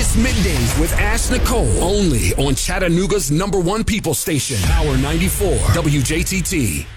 It's Middays with Ash Nicole, only on Chattanooga's #1 people station, Power 94, WJTT.